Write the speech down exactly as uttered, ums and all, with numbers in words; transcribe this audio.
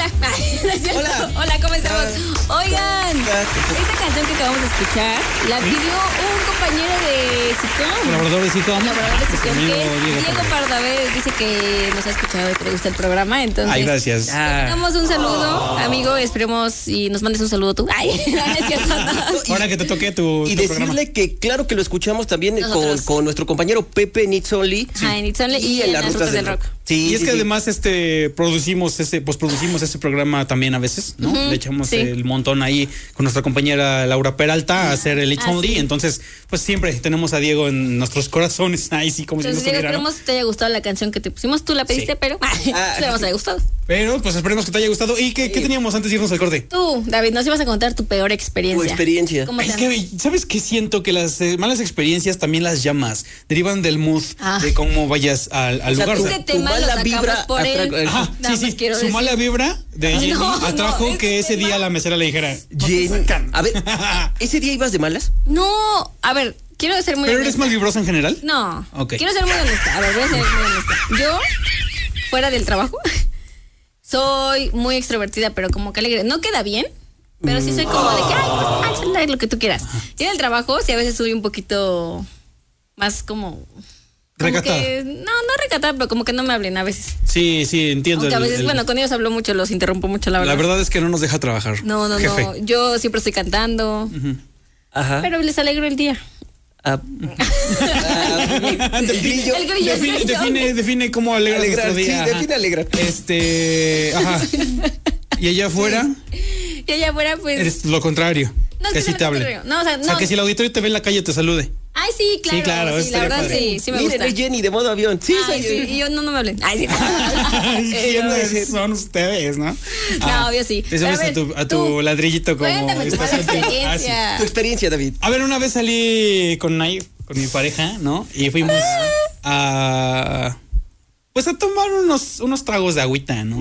Hola. Hola. Hola, ¿cómo estamos? Oigan, esta canción que acabamos de escuchar la pidió un compañero de SICOM. Colaborador de SICOM. Colaborador de SICOM, que es Diego, Diego Pardavé. Dice que nos ha escuchado y que le gusta el programa. Entonces, ay, gracias. Te damos un saludo, amigo. Esperemos y nos mandes un saludo tú. Ay, no es cierto, no. Ahora que te toque tu, Y tu decirle programa. que claro que lo escuchamos también con, con nuestro compañero Pepe Needs Only. Sí. Ay, Needs Only y, y en las rutas, rutas del rock. rock. Sí, y es sí, que sí. además este producimos ese, pues producimos ese programa también a veces, ¿no? Uh-huh, Le echamos sí. el montón ahí con nuestra compañera Laura Peralta a hacer el It's ah, Only. Sí. Entonces, pues siempre tenemos a Diego en nuestros corazones. Ay, sí, como Entonces, si no Diego, esperemos que te haya gustado la canción que te pusimos. Tú la pediste, sí. pero ah, esperemos que te haya gustado. Pero, pues esperemos que te haya gustado. ¿Y qué, sí. qué teníamos antes de irnos al corte? Tú, David, nos ibas a contar tu peor experiencia. Tu experiencia. ¿Cómo es que, ¿sabes qué? Siento que las eh, malas experiencias, también las llamas, derivan del mood ah. de cómo vayas al, al o sea, lugar. Este o sea, tema lo sacamos vibra por él. Ajá, sí, sí. Su decir. mala vibra de Jenny no, atrajo no, que ese tema... día la mesera le dijera, Jenny, a ver, ¿ese día ibas de malas? No, a ver, quiero ser muy ¿Pero honesta. eres mal vibrosa en general? No, okay. Quiero ser muy honesta. A ver, voy a ser muy honesta. Yo, fuera del trabajo, soy muy extrovertida, pero como que alegre. No queda bien, pero sí soy como de que, ay, ay, lo que tú quieras. Y en el trabajo, sí, a veces soy un poquito más como... Recatada. Que, no, no recatada, pero como que no me hablen a veces. Sí, sí, entiendo. Aunque a veces, el, el... bueno, con ellos hablo mucho, los interrumpo mucho, la verdad. La verdad es que no nos deja trabajar. No, no, jefe. no. Yo siempre estoy cantando. Uh-huh. Ajá. Pero les alegro el día. Ah, ah, el grillo. El grillo, define, el grillo. define, define cómo alegra alegrar, nuestro día. Sí, ajá. define alegrar. Este, ajá. Y allá afuera. Sí. Y allá afuera, pues. Eres lo contrario. No, que, que sí te hable. No, o sea, no. O sea, que si el auditorio te ve en la calle te salude. Ay, sí, claro. Sí, claro. Sí, la verdad, padre. sí, sí me Miren, gusta. es Jenny de modo avión. Sí, Ay, soy sí, y yo no, no me hablen. Ay, sí. ¿Quiénes son ustedes, no? No, ah, obvio sí. Te subes a tu, a tu tú, ladrillito como... Cuéntame tu experiencia. Ah, sí. Tu experiencia, David. A ver, una vez salí con, una, con mi pareja, ¿no? Y fuimos a... Pues a tomar unos, unos tragos de agüita, ¿no?